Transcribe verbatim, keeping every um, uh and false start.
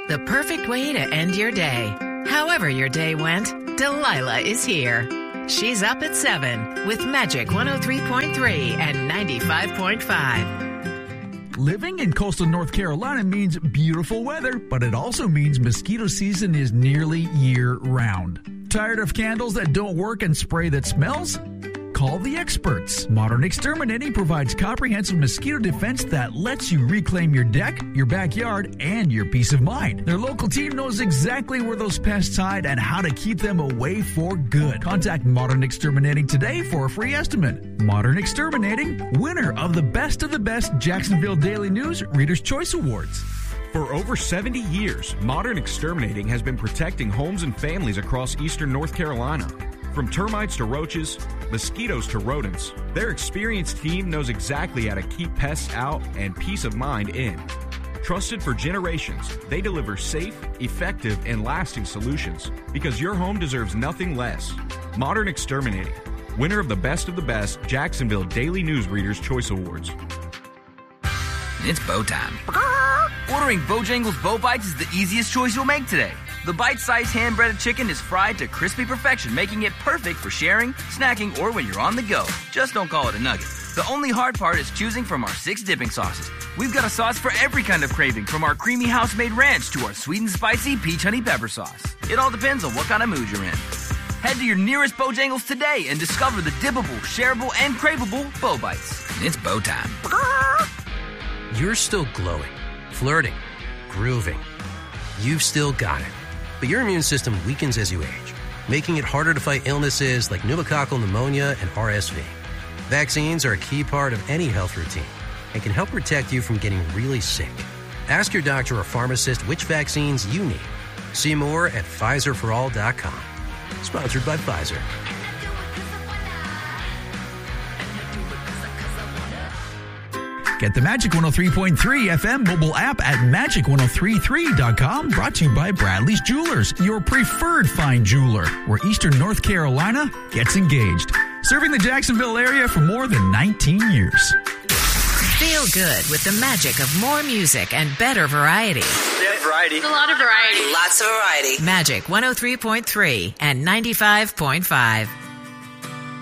the perfect way to end your day. However your day went, Delilah is here. She's up at seven with Magic one oh three point three and ninety-five point five. Living in coastal North Carolina means beautiful weather, but it also means mosquito season is nearly year-round. Tired of candles that don't work and spray that smells? Call the experts. Modern Exterminating provides comprehensive mosquito defense that lets you reclaim your deck, your backyard, and your peace of mind. Their local team knows exactly where those pests hide and how to keep them away for good. Contact Modern Exterminating today for a free estimate. Modern Exterminating, winner of the Best of the Best Jacksonville Daily News Reader's Choice Awards. For over seventy years, Modern Exterminating has been protecting homes and families across eastern North Carolina. From termites to roaches, mosquitoes to rodents, their experienced team knows exactly how to keep pests out and peace of mind in. Trusted for generations, they deliver safe, effective, and lasting solutions because your home deserves nothing less. Modern Exterminating, winner of the Best of the Best Jacksonville Daily News Reader's Choice Awards. It's bow time. Ordering Bojangles Bow Bites is the easiest choice you'll make today. The bite-sized hand-breaded chicken is fried to crispy perfection, making it perfect for sharing, snacking, or when you're on the go. Just don't call it a nugget. The only hard part is choosing from our six dipping sauces. We've got a sauce for every kind of craving, from our creamy house-made ranch to our sweet and spicy peach honey pepper sauce. It all depends on what kind of mood you're in. Head to your nearest Bojangles today and discover the dippable, shareable, and craveable Bow Bites. It's bow time. You're still glowing, flirting, grooving. You've still got it. But your immune system weakens as you age, making it harder to fight illnesses like pneumococcal pneumonia and R S V. Vaccines are a key part of any health routine and can help protect you from getting really sick. Ask your doctor or pharmacist which vaccines you need. See more at Pfizer for all dot com. Sponsored by Pfizer. Get the Magic one oh three point three F M mobile app at magic ten thirty-three dot com. Brought to you by Bradley's Jewelers, your preferred fine jeweler, where Eastern North Carolina gets engaged. Serving the Jacksonville area for more than nineteen years. Feel good with the magic of more music and better variety. Yeah, variety. A lot of variety. Lots of variety. Magic one oh three point three and ninety-five point five.